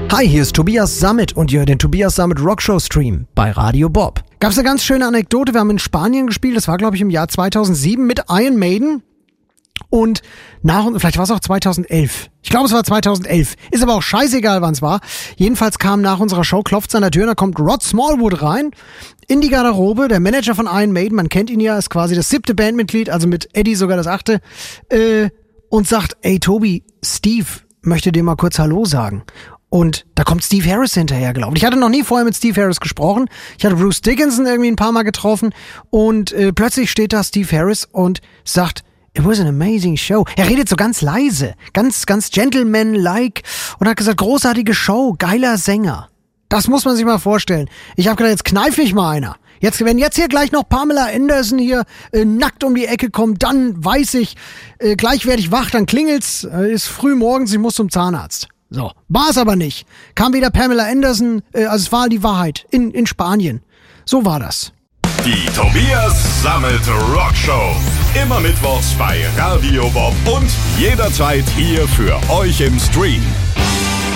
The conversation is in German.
Hi, hier ist Tobias Sammet und ihr hört den Tobias Sammet Rockshow Stream bei Radio Bob. Gab's eine ganz schöne Anekdote, wir haben in Spanien gespielt, das war glaube ich im Jahr 2007 mit Iron Maiden und vielleicht war es auch 2011. Ich glaube es war 2011, ist aber auch scheißegal wann es war. Jedenfalls kam nach unserer Show, klopft's an der Tür, da kommt Rod Smallwood rein in die Garderobe, der Manager von Iron Maiden, man kennt ihn ja, ist quasi das 7. Bandmitglied, also mit Eddie sogar das 8. Und sagt, ey Tobi, Steve möchte dir mal kurz Hallo sagen. Und da kommt Steve Harris hinterher gelaufen. Ich hatte noch nie vorher mit Steve Harris gesprochen. Ich hatte Bruce Dickinson irgendwie ein paar Mal getroffen. Und plötzlich steht da Steve Harris und sagt, it was an amazing show. Er redet so ganz leise, ganz gentleman-like und hat gesagt, großartige Show, geiler Sänger. Das muss man sich mal vorstellen. Ich habe gedacht, jetzt kneif mich mal einer. Wenn jetzt hier gleich noch Pamela Anderson hier nackt um die Ecke kommt, dann weiß ich, gleich werde ich wach, dann klingelt's, ist früh morgens, ich muss zum Zahnarzt. So, war es aber nicht. Kam wieder Pamela Anderson, also es war die Wahrheit, in Spanien. So war das. Die Tobias Sammet Rockshow. Immer mittwochs bei Radio Bob und jederzeit hier für euch im Stream.